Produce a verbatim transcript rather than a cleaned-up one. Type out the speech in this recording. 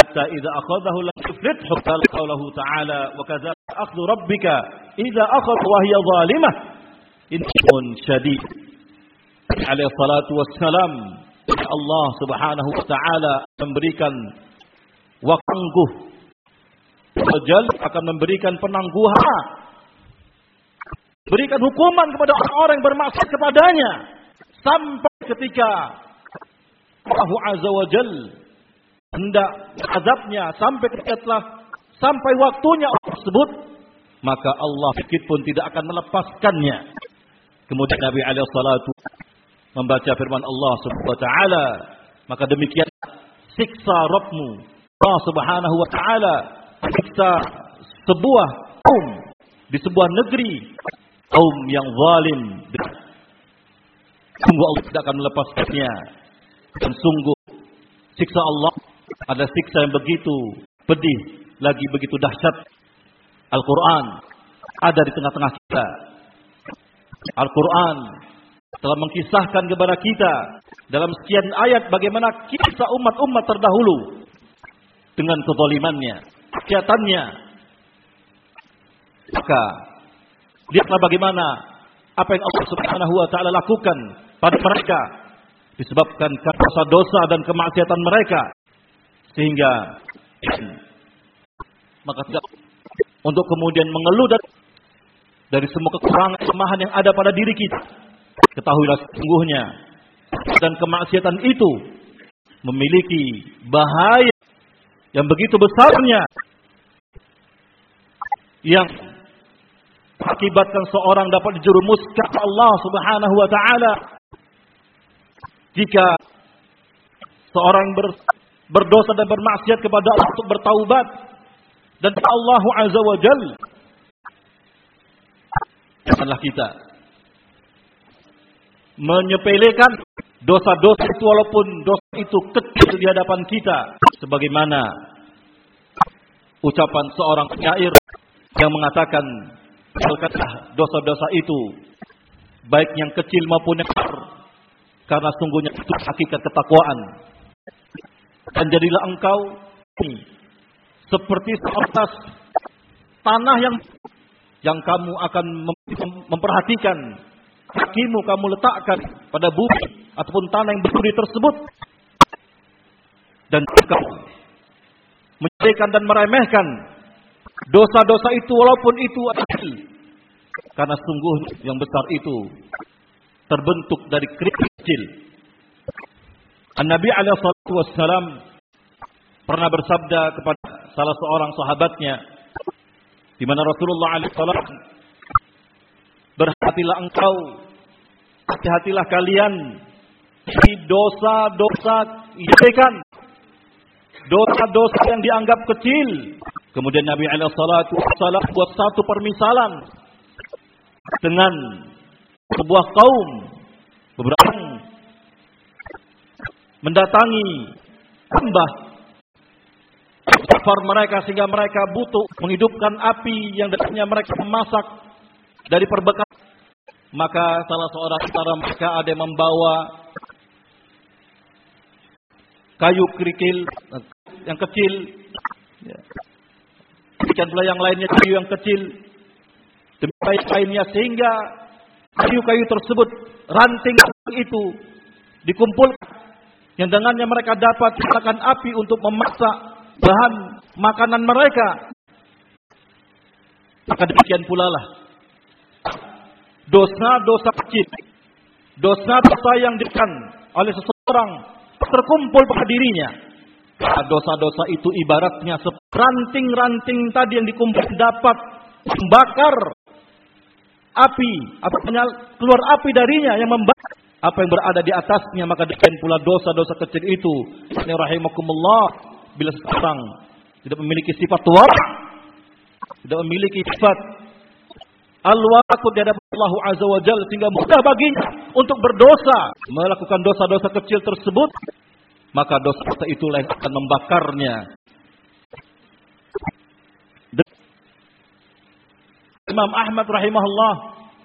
hatta idza akhadhahu lam yuflithu qawluhu ta'ala wa kadzalika akhdhu rabbika idza akhadha wa hiya zalimah innahu syadid. Alaihi salatu wassalam, Allah Subhanahu wa taala memberikan waktu Wajal akan memberikan penangguhan, berikan hukuman kepada orang-orang yang bermaksiat kepadanya sampai ketika Allah Azza wa Jal hendak azabnya, sampai ketika telah sampai waktunya tersebut, maka Allah sedikit pun tidak akan melepaskannya. Kemudian Nabi alaihi salatu membaca firman Allah Subhanahu wa taala, maka demikian siksa Rabbmu Allah Subhanahu wa taala, siksa sebuah kaum di sebuah negeri, kaum yang zalim. Sungguh Allah tidak akan melepaskannya. Dan sungguh siksa Allah adalah siksa yang begitu pedih, lagi begitu dahsyat. Al-Quran ada di tengah-tengah kita. Al-Quran telah mengkisahkan kepada kita dalam sekian ayat bagaimana kisah umat-umat terdahulu dengan kezalimannya, kejahatannya. Maka lihatlah bagaimana apa yang Allah Subhanahu wa taala lakukan pada mereka disebabkan dosa-dosa dan kemaksiatan mereka, sehingga maka tidak untuk kemudian mengeluh dari, dari semua kekurangan kelemahan yang ada pada diri kita. Ketahuilah sesungguhnya dan kemaksiatan itu memiliki bahaya yang begitu besarnya, yang akibatkan seorang dapat dijerumuskan Allah Subhanahu wa taala jika seorang ber, berdosa dan bermaksiat kepada Allah untuk bertaubat dan Allah Azza wa Jalla. Janganlah kita menyepelekan dosa-dosa itu walaupun dosa itu kecil di hadapan kita, sebagaimana ucapan seorang penyair yang mengatakan, "Tinggalkanlah dosa-dosa itu, baik yang kecil maupun yang besar, karena sungguhnya itu hakikat ketakwaan. Dan jadilah engkau ini seperti seatas tanah yang yang kamu akan memperhatikan kakimu kamu letakkan pada bumi ataupun tanah yang berduri tersebut, dan engkau menjadikan dan meremehkan dosa-dosa itu walaupun itu kecil, karena sungguh yang besar itu terbentuk dari kerikil kecil." An-Nabi alaihi salatu wassalam pernah bersabda kepada salah seorang sahabatnya, di mana Rasulullah alaihi salam, "Berhati-hatilah engkau, hati-hatilah kalian di dosa-dosa yang dosa-dosa yang dianggap kecil." Kemudian Nabi alaihi salatu wassalam buat satu permisalan dengan sebuah kaum beberapa mendatangi lembah safar mereka, sehingga mereka butuh menghidupkan api yang dengannya mereka memasak dari perbekalan. Maka salah seorang antara mereka ada yang membawa kayu kerikil yang kecil, demikian pula yang lainnya kayu yang kecil, demikian lainnya, sehingga kayu-kayu tersebut, ranting itu dikumpulkan, yang dengannya mereka dapat menyalakan api untuk memasak bahan makanan mereka. Maka demikian pula lah dosa-dosa kecil, dosa-dosa yang dilakukan oleh seseorang terkumpul pada dirinya. Dosa-dosa itu ibaratnya seperti ranting-ranting tadi yang dikumpul dapat membakar api, apa keluar api darinya yang membakar apa yang berada di atasnya. Maka demikian pula dosa-dosa kecil itu, ya rahimakumullah, bila seseorang tidak memiliki sifat wara', tidak memiliki sifat al-waqud di hadapan Allah Azza wa Jalla, sehingga mudah baginya untuk berdosa, melakukan dosa-dosa kecil tersebut, maka dosa-dosa itulah yang akan membakarnya. Imam Ahmad rahimahullah